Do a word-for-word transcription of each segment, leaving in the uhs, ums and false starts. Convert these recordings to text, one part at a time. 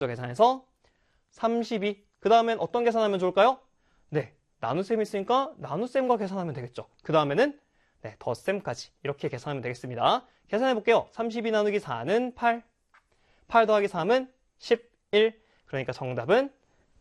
계산해서 삼십이. 그 다음엔 어떤 계산하면 좋을까요? 네, 나눗셈이 있으니까 나눗셈과 계산하면 되겠죠. 그 다음에는 네, 덧셈까지 이렇게 계산하면 되겠습니다. 계산해 볼게요. 삼십이 나누기 사는 팔. 팔 더하기 삼은 십일. 그러니까 정답은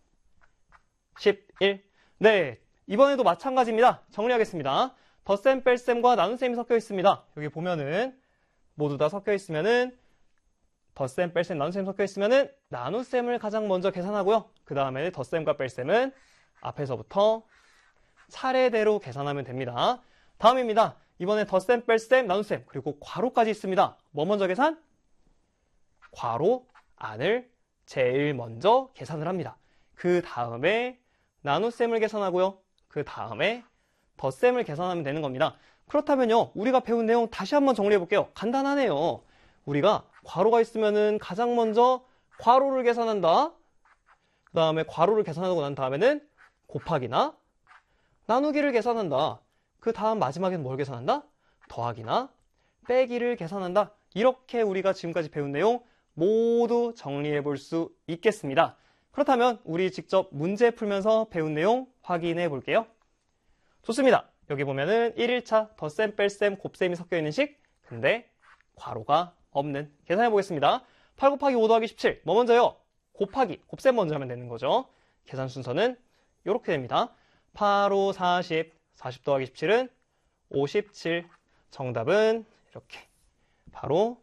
십일. 네, 이번에도 마찬가지입니다. 정리하겠습니다. 덧셈, 뺄셈과 나눗셈이 섞여 있습니다. 여기 보면은 모두 다 섞여 있으면은 덧셈, 뺄셈, 나눗셈 섞여 있으면은 나눗셈을 가장 먼저 계산하고요. 그 다음에 덧셈과 뺄셈은 앞에서부터 차례대로 계산하면 됩니다. 다음입니다. 이번에 덧셈, 뺄셈, 나눗셈 그리고 괄호까지 있습니다. 뭐 먼저 계산? 괄호 안을 제일 먼저 계산을 합니다. 그 다음에 나눗셈을 계산하고요. 그 다음에 덧셈을 계산하면 되는 겁니다. 그렇다면요, 우리가 배운 내용 다시 한번 정리해 볼게요. 간단하네요. 우리가 괄호가 있으면은 가장 먼저 괄호를 계산한다. 그 다음에 괄호를 계산하고 난 다음에는 곱하기나 나누기를 계산한다. 그 다음 마지막에는 뭘 계산한다? 더하기나 빼기를 계산한다. 이렇게 우리가 지금까지 배운 내용 모두 정리해 볼 수 있겠습니다. 그렇다면 우리 직접 문제 풀면서 배운 내용 확인해 볼게요. 좋습니다. 여기 보면은 일 일차 덧셈, 뺄셈, 곱셈이 섞여 있는 식. 근데 괄호가 없는. 계산해 보겠습니다. 팔 곱하기 오 더하기 십칠. 뭐 먼저요? 곱하기, 곱셈 먼저 하면 되는 거죠. 계산 순서는 이렇게 됩니다. 팔, 오, 사십. 사십 더하기 십칠은 오십칠. 정답은 이렇게 바로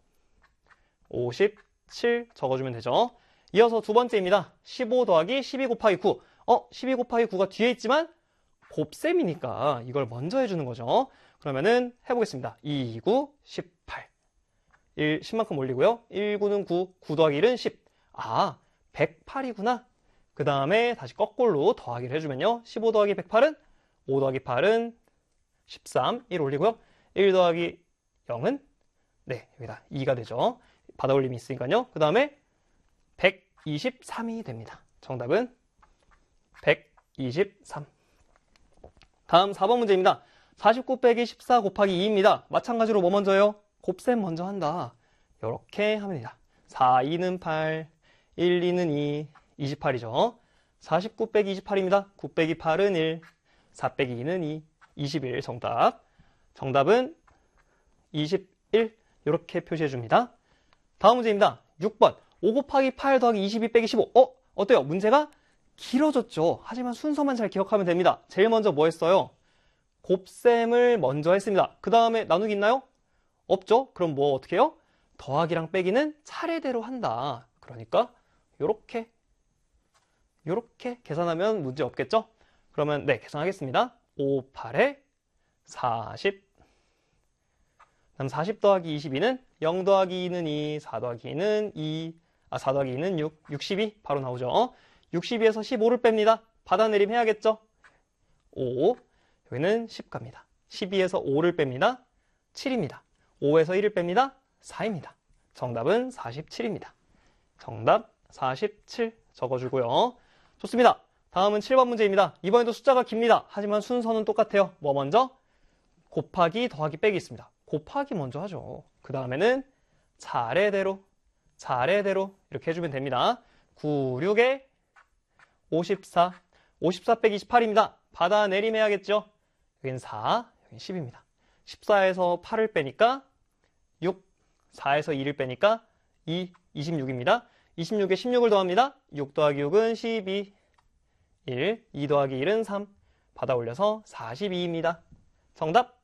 오십칠 적어주면 되죠. 이어서 두 번째입니다. 십오 더하기 십이 곱하기 구. 어, 십이 곱하기 구가 뒤에 있지만 곱셈이니까 이걸 먼저 해주는 거죠. 그러면은 해보겠습니다. 이, 구, 십팔. 일, 십만큼 올리고요. 일, 구는 구, 구 더하기 일은 십. 아, 백팔이구나. 그 다음에 다시 거꾸로 더하기를 해주면요. 십오 더하기 백팔은 오 더하기 팔은 십삼. 일 올리고요. 일 더하기 영은 네, 여기다 이가 되죠. 받아 올림이 있으니까요. 그 다음에 백이십삼이 됩니다. 정답은 백이십삼. 다음 사 번 문제입니다. 사십구 빼기 십사 곱하기 이입니다. 마찬가지로 뭐 먼저요? 곱셈 먼저 한다. 이렇게 하면 됩니다. 사, 이는 팔, 일, 이는 이, 이십팔이죠. 사십구 빼기 이십팔입니다. 구 빼기 팔은 일, 사 빼기 이는 이, 이십일 정답. 정답은 이십일. 이렇게 표시해 줍니다. 다음 문제입니다. 육 번. 오 곱하기 팔 더하기 이십이 빼기 십오. 어? 어때요? 문제가 길어졌죠. 하지만 순서만 잘 기억하면 됩니다. 제일 먼저 뭐 했어요? 곱셈을 먼저 했습니다. 그 다음에 나누기 있나요? 없죠? 그럼 뭐 어떻게 해요? 더하기랑 빼기는 차례대로 한다. 그러니까 요렇게 요렇게 계산하면 문제 없겠죠? 그러면 네, 계산하겠습니다. 오, 팔에 사십. 다음 사십 더하기 이십이는 영 더하기 이는 이, 사 더하기 이는 이, 아, 사 더하기 이는 육, 육십이 바로 나오죠. 육십이에서 십오를 뺍니다. 받아내림 해야겠죠? 오, 여기는 십 갑니다. 십이에서 오를 뺍니다. 칠입니다. 오에서 일을 뺍니다. 사입니다. 정답은 사십칠입니다. 정답 사십칠 적어주고요. 좋습니다. 다음은 칠 번 문제입니다. 이번에도 숫자가 깁니다. 하지만 순서는 똑같아요. 뭐 먼저? 곱하기, 더하기, 빼기 있습니다. 곱하기 먼저 하죠. 그 다음에는 차례대로, 차례대로 이렇게 해주면 됩니다. 구, 육에 오십사, 오십사 빼기 이십팔입니다. 받아내림 해야겠죠? 여긴 사, 여긴 십입니다. 십사에서 팔을 빼니까 육, 사에서 이를 빼니까 이, 이십육입니다. 이십육에 십육을 더합니다. 육 더하기 육은 십이, 일, 이 더하기 일은 삼, 받아 올려서 사십이입니다. 정답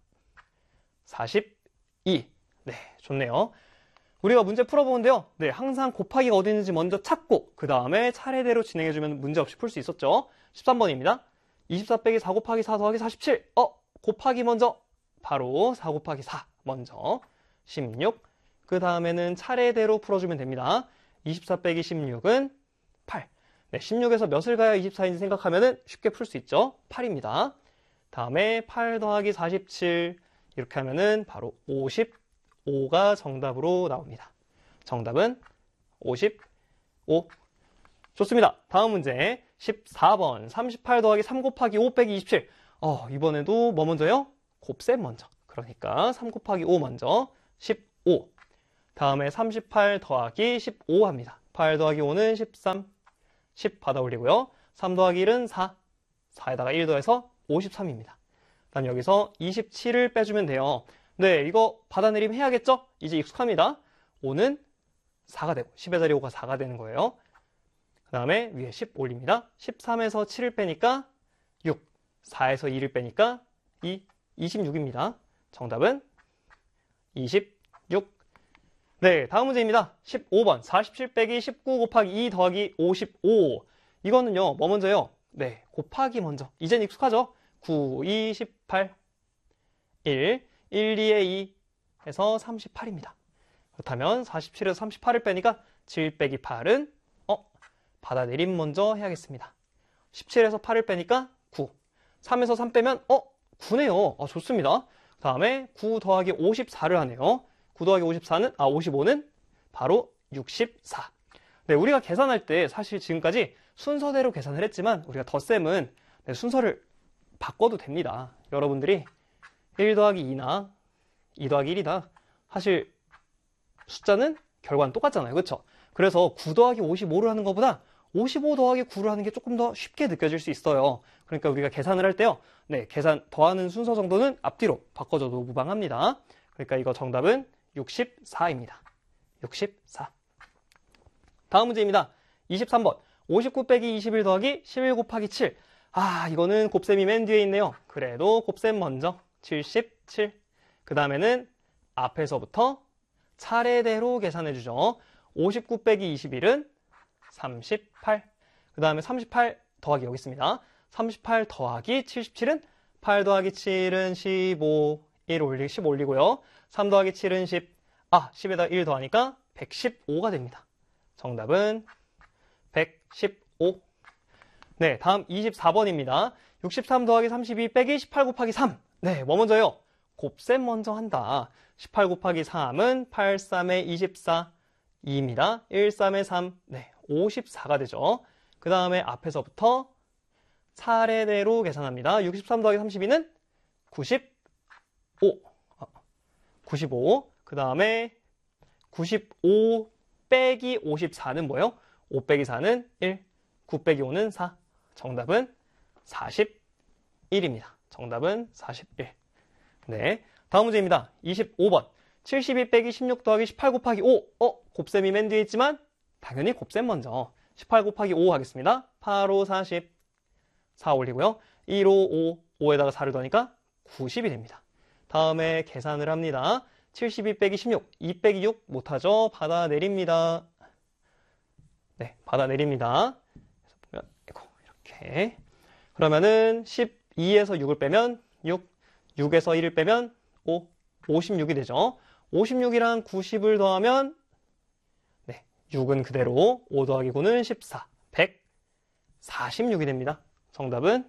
사십이. 네, 좋네요. 우리가 문제 풀어보는데요. 네, 항상 곱하기가 어디 있는지 먼저 찾고 그 다음에 차례대로 진행해주면 문제없이 풀 수 있었죠. 십삼 번입니다. 이십사 빼기 사 곱하기 사 더하기 사십칠. 어, 곱하기 먼저. 바로 사 곱하기 사 먼저. 십육. 그 다음에는 차례대로 풀어주면 됩니다. 이십사 빼기 십육은 팔. 네, 십육에서 몇을 가야 이십사인지 생각하면 쉽게 풀 수 있죠. 팔입니다. 다음에 팔 더하기 사십칠. 이렇게 하면은 바로 오십오가 정답으로 나옵니다. 정답은 오십오. 좋습니다. 다음 문제 십사 번. 삼십팔 더하기 삼 곱하기 오 빼기 이십칠. 어, 이번에도 뭐 먼저요? 곱셈 먼저. 그러니까 삼 곱하기 오 먼저. 십오. 다음에 삼십팔 더하기 십오 합니다. 팔 더하기 오는 십삼, 십 받아 올리고요. 삼 더하기 일은 사, 사에다가 일 더해서 오십삼입니다. 그다음 여기서 이십칠을 빼주면 돼요. 네, 이거 받아내림 해야겠죠? 이제 익숙합니다. 오는 사가 되고 십의 자리 오가 사가 되는 거예요. 그 다음에 위에 십 올립니다. 십삼에서 칠을 빼니까 육, 사에서 이를 빼니까 이, 이십육입니다. 정답은 이십육. 네, 다음 문제입니다. 십오 번 사십칠 빼기 십구 곱하기 이 더하기 오십오. 이거는요, 뭐 먼저요? 네, 곱하기 먼저. 이젠 익숙하죠? 구, 이, 십팔, 일, 일, 이에 이 해서 삼십팔입니다. 그렇다면 사십칠에서 삼십팔을 빼니까 칠 빼기 팔은 어, 받아내림 먼저 해야겠습니다. 십칠에서 팔을 빼니까 구, 삼에서 삼 빼면 어, 구네요. 아, 좋습니다. 그 다음에 구 더하기 오십사를 하네요. 구 더하기 오십사는, 아, 오십오는 바로 육십사. 네, 우리가 계산할 때 사실 지금까지 순서대로 계산을 했지만 우리가 덧셈은 네, 순서를 바꿔도 됩니다. 여러분들이 일 더하기 이나 이 더하기 일이다. 사실 숫자는 결과는 똑같잖아요. 그렇죠? 그래서 구 더하기 오십오를 하는 것보다 오십오 더하기 구를 하는 게 조금 더 쉽게 느껴질 수 있어요. 그러니까 우리가 계산을 할 때요. 네, 계산 더하는 순서 정도는 앞뒤로 바꿔줘도 무방합니다. 그러니까 이거 정답은 육십사입니다. 육십사. 다음 문제입니다. 이십삼 번 오십구 빼기 이십일 더하기 십일 곱하기 칠. 아, 이거는 곱셈이 맨 뒤에 있네요. 그래도 곱셈 먼저. 칠십칠. 그 다음에는 앞에서부터 차례대로 계산해주죠. 오십구 빼기 이십일은 삼십팔. 그 다음에 삼십팔 더하기 여기 있습니다. 삼십팔 더하기 칠십칠은 팔 더하기 칠은 십오, 일 올리, 십 올리고요. 삼 더하기 칠은 십, 아, 십에다 일 더하니까 백십오가 됩니다. 정답은 백십오. 네, 다음 이십사 번입니다. 육십삼 더하기 삼십이 빼기 십팔 곱하기 삼. 네, 뭐 먼저요? 곱셈 먼저 한다. 십팔 곱하기 삼은 팔, 삼에 이십사, 이입니다. 일, 삼에 삼, 네, 오십사가 되죠. 그 다음에 앞에서부터 차례대로 계산합니다. 육십삼 더하기 삼십이는 구십오. 구십오. 그 다음에 구십오 빼기 오십사는 뭐예요? 오 빼기 사는 일, 구 빼기 오는 사. 정답은 사십일입니다. 정답은 사십일. 네, 다음 문제입니다. 이십오 번 칠십이 빼기 십육 더하기 십팔 곱하기 오. 어, 곱셈이 맨 뒤에 있지만 당연히 곱셈 먼저. 십팔 곱하기 오 하겠습니다. 팔, 오, 사십. 사 올리고요. 일, 오, 오. 오에다가 사를 더하니까 구십이 됩니다. 다음에 계산을 합니다. 칠십이 빼기 십육. 이 빼기 육 못하죠? 받아내립니다. 네, 받아내립니다. 그래서 보면, 이렇게. 그러면은 십이에서 육을 빼면 육, 육에서 일을 빼면 오, 오십육이 되죠. 오십육이랑 구십을 더하면 네, 육은 그대로 오 더하기 구는 십사, 백사십육이 됩니다. 정답은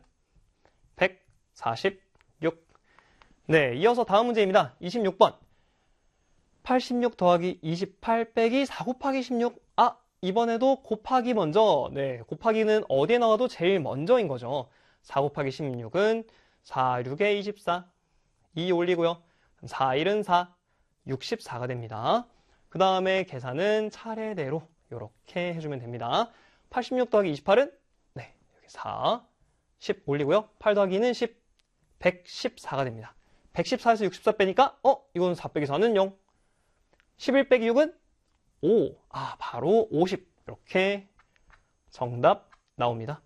백사십육. 네, 이어서 다음 문제입니다. 이십육 번 팔십육 더하기 이십팔 빼기 사 곱하기 십육. 아, 이번에도 곱하기 먼저. 네, 곱하기는 어디에 나와도 제일 먼저인 거죠. 사 곱하기 십육은 사, 육에 이십사. 이 올리고요. 사, 일은 사, 육십사가 됩니다. 그 다음에 계산은 차례대로 이렇게 해주면 됩니다. 팔십육 더하기 이십팔은 네, 여기 사, 십 올리고요. 팔 더하기 이는 십, 백십사가 됩니다. 백십사에서 육십사 빼니까 어? 이건 사 빼기 사는 영. 십일 빼기 육은 오. 아, 바로 오십. 이렇게 정답 나옵니다.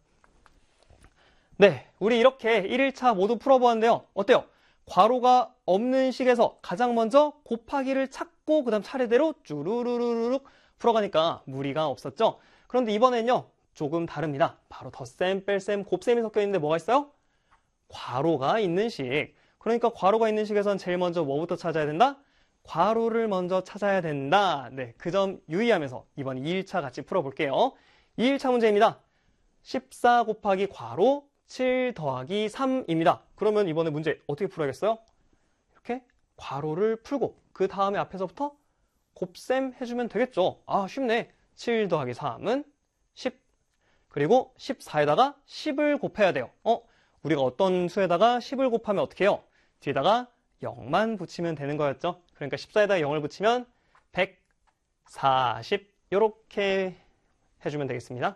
네, 우리 이렇게 일 일차 모두 풀어보았는데요. 어때요? 괄호가 없는 식에서 가장 먼저 곱하기를 찾고 그 다음 차례대로 쭈루루루룩 풀어가니까 무리가 없었죠? 그런데 이번엔요, 조금 다릅니다. 바로 덧셈, 뺄셈, 곱셈이 섞여 있는데 뭐가 있어요? 괄호가 있는 식. 그러니까 괄호가 있는 식에선 제일 먼저 뭐부터 찾아야 된다? 괄호를 먼저 찾아야 된다. 네, 그 점 유의하면서 이번 이 일차 같이 풀어볼게요. 이 일차 문제입니다. 십사 곱하기 괄호 칠 더하기 삼입니다. 그러면 이번에 문제 어떻게 풀어야겠어요? 이렇게 괄호를 풀고 그 다음에 앞에서부터 곱셈 해주면 되겠죠. 아, 쉽네. 칠 더하기 삼은 십. 그리고 십사에다가 십을 곱해야 돼요. 어, 우리가 어떤 수에다가 십을 곱하면 어떻게 해요? 뒤에다가 영만 붙이면 되는 거였죠. 그러니까 십사에다가 영을 붙이면 백사십. 이렇게 해주면 되겠습니다.